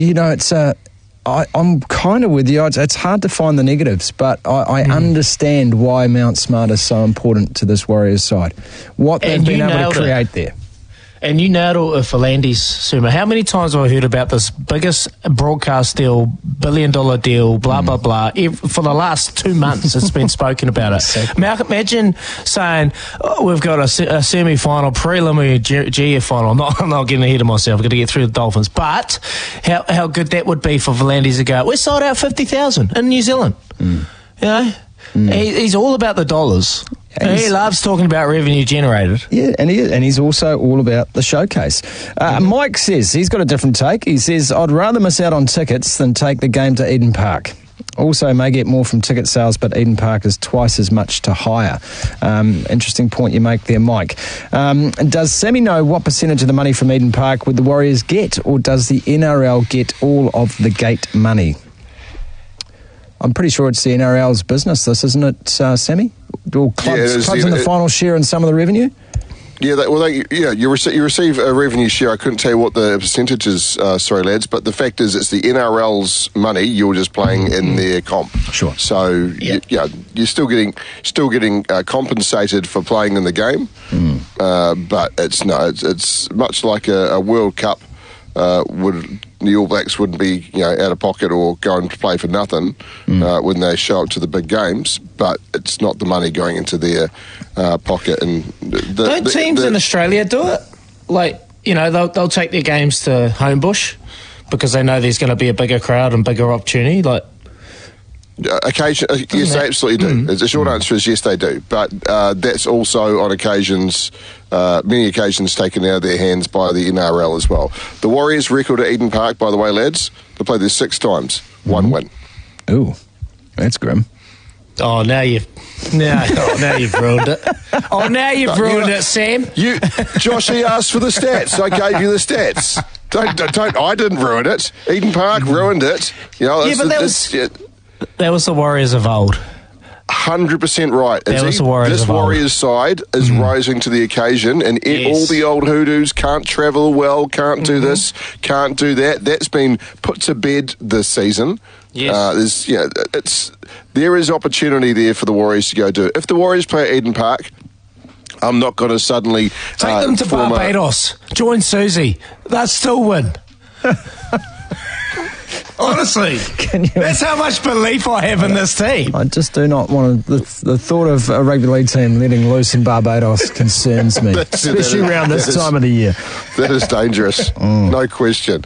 It's I'm kind of with you. It's hard to find the negatives, but I understand why Mount Smart is so important to this Warriors side. What they've been able to create there. And you nailed it for Landis, Suma. How many times have I heard about this biggest broadcast deal, $1 billion deal, blah, blah, blah. For the last 2 months, it's been spoken about it. Exactly. Imagine saying, we've got a semi-final, preliminary GF final. I'm not getting ahead of myself. I've got to get through the Dolphins. But how good that would be for Volandis to go, we sold out 50,000 in New Zealand. He's all about the dollars. He loves talking about revenue generated. Yeah, and he's also all about the showcase. Mike says he's got a different take. He says, I'd rather miss out on tickets than take the game to Eden Park. Also may get more from ticket sales, but Eden Park is twice as much to hire. Interesting point you make there, Mike. Does Sammy know what percentage of the money from Eden Park would the Warriors get, or does the NRL get all of the gate money? I'm pretty sure it's the NRL's business, this, isn't it, Sammy? All clubs in the final share in some of the revenue? Yeah, you receive a revenue share. I couldn't tell you what the percentage is, sorry, lads, but the fact is it's the NRL's money. You're just playing in their comp. Sure. So, you're still getting compensated for playing in the game, but it's much like a World Cup. The All Blacks wouldn't be out of pocket or going to play for nothing when they show up to the big games, but it's not the money going into their pocket. And don't teams in Australia do it? They'll take their games to Homebush because they know there's going to be a bigger crowd and bigger opportunity. Yes, they absolutely do. The short answer is yes, they do. But that's also on occasions, many occasions, taken out of their hands by the NRL as well. The Warriors' record at Eden Park, by the way, lads, they played there 6 times, 1 win. Ooh, that's grim. Oh, now you've ruined it. Oh, now you've ruined it, Sam. Josh, he asked for the stats. I gave you the stats. Don't. I didn't ruin it. Eden Park ruined it. That was the Warriors of old. 100% right. This Warriors side is rising to the occasion, and all the old hoodoos can't travel well, can't do this, can't do that. That's been put to bed this season. Yes. There is opportunity there for the Warriors to go do it. If the Warriors play at Eden Park, I'm not going to suddenly take them to Barbados. Join Susie. They'll still win. Honestly, that's how much belief I have in this team. I just do not want to... The thought of a rugby league team letting loose in Barbados concerns me, especially around this time of the year. That is dangerous, no question.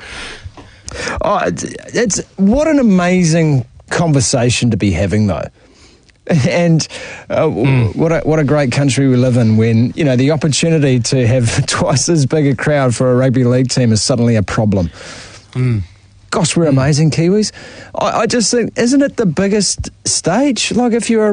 What an amazing conversation to be having, though. And what a great country we live in when, the opportunity to have twice as big a crowd for a rugby league team is suddenly a problem. Gosh, we're amazing, Kiwis. I just think, isn't it the biggest stage? Like, if you're a